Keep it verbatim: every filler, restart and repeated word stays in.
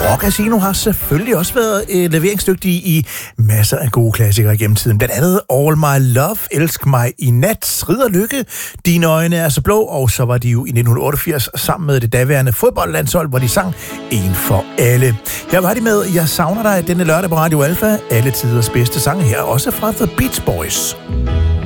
Rock Casino har selvfølgelig også været øh, leveringsdygtige i masser af gode klassikere gennem tiden. Blandt andet All My Love, Elsk mig i nat, Ridder Lykke, Dine øjne er så blå, og så var de jo i nitten otteogfirs sammen med det daværende fodboldlandshold, hvor de sang En for alle. Her var de med Jeg savner dig denne lørdag på Radio Alfa. Alle tiders bedste sange her, også fra The Beach Boys.